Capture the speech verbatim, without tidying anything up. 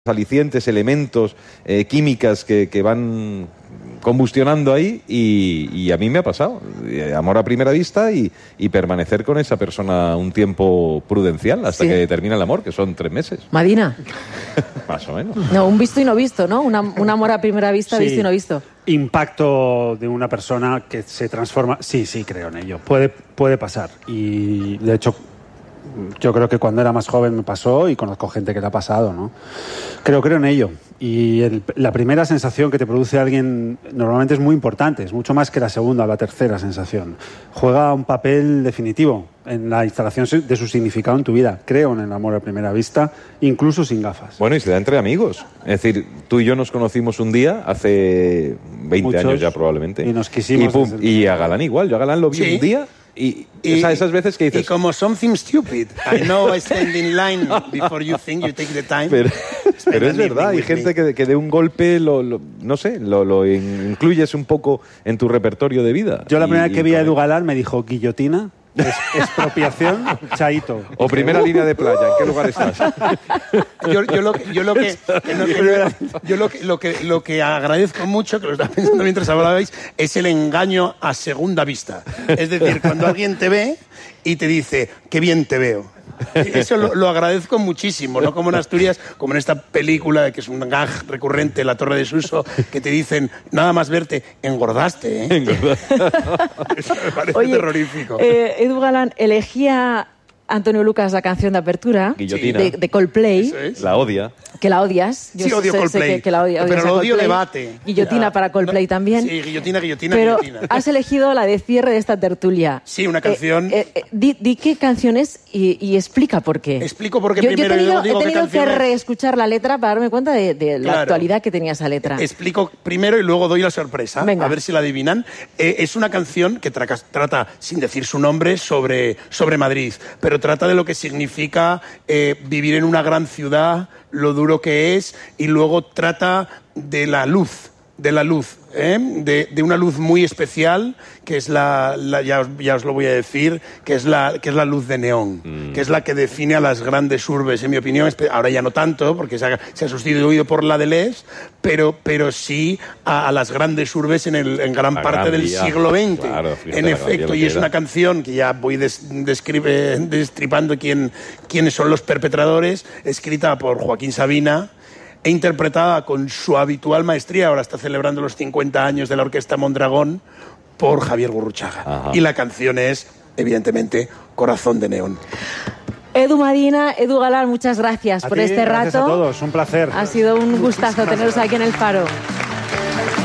alicientes, elementos, eh, químicas que, que van combustionando ahí y, y a mí me ha pasado. Amor a primera vista y, y permanecer con esa persona un tiempo prudencial hasta Sí. que termina el amor, que son tres meses. Madina. Más o menos. No, un visto y no visto, ¿no? Una, un amor a primera vista, Sí. visto y no visto. Impacto de una persona que se transforma. Sí, sí, creo en ello. Puede, puede pasar. Y de hecho, yo creo que cuando era más joven me pasó y conozco gente que le ha pasado, ¿no? Creo, creo en ello. Y el- la primera sensación que te produce alguien normalmente es muy importante, es mucho más que la segunda o la tercera sensación. Juega un papel definitivo en la instalación de su significado en tu vida. Creo en el amor a primera vista, incluso sin gafas. Bueno, y se da entre amigos. Es decir, tú y yo nos conocimos un día, hace veinte Muchos, años ya probablemente. y nos quisimos Y, pum, desde el y a principio. Galán igual. Yo a Galán lo vi Sí. un día y, Y- o sea, esas veces que dices... Y como something stupid. I know I stand in line before you think you take the time. Pero, pero es an verdad, hay evening with gente me. que, que de un golpe, lo, lo- no sé, lo, lo in- incluyes un poco en tu repertorio de vida. Yo la Y- primera vez y que vi a con- Edu Galán me dijo guillotina, es- expropiación, chaito. O primera línea de playa, ¿en qué lugar estás? Yo, yo lo que, yo lo que, que no- que no- yo lo que, lo que, lo que agradezco mucho, que lo estaba pensando mientras hablabais, es el engaño a segunda vista. Es decir, cuando alguien te ve y te dice, qué bien te veo. Eso lo, lo agradezco muchísimo, no como en Asturias, como en esta película que es un gag recurrente, La Torre de Suso, que te dicen, nada más verte, engordaste, ¿eh? Eso me parece Oye, terrorífico. eh, Edu Galán elegía Antonio Lucas la canción de apertura Guillotina. de, de Coldplay, Eso es. La odia. que la odias. Yo Sí, odio sé- sé Coldplay, que, que la odia- odias pero a lo odio Coldplay. debate. Guillotina Ya. para Coldplay No, también. Sí, guillotina, guillotina, Pero guillotina. has elegido la de cierre de esta tertulia. Sí, una canción- Eh, eh, eh, di, di qué canción es y, y explica por qué. Explico por qué yo, yo primero he y tenido, luego digo he qué tenido canción que es. reescuchar la letra para darme cuenta de, de la Claro. actualidad que tenía esa letra. Explico primero y luego doy la sorpresa, Venga. a ver si la adivinan. Eh, es una canción que traca- trata, sin decir su nombre, sobre, sobre Madrid, pero trata de lo que significa eh, vivir en una gran ciudad, lo duro que es, y luego trata de la luz, de la luz, ¿eh? de, de una luz muy especial, que es la, la- ya, os, ya os lo voy a decir, que es la, que es la luz de neón, Mm. que es la que define a las grandes urbes, en mi opinión. espe- Ahora ya no tanto, porque se ha, se ha sustituido por la de L E S, pero, pero sí a, a las grandes urbes en, el, en gran La parte Gran del Vía. siglo veinte. Claro, fíjate en la Gran Vía efecto, lo y que es era. una canción que ya voy des- describe- destripando quién, quiénes son los perpetradores, escrita por Joaquín Sabina e interpretada con su habitual maestría, ahora está celebrando los cincuenta años de la Orquesta Mondragón, por Javier Gurruchaga. Ajá. Y la canción es, evidentemente, Corazón de Neón. Edu Madina, Edu Galán, muchas gracias A por ti, este gracias rato. a todos, un placer. Ha sido un gustazo teneros aquí en El Faro.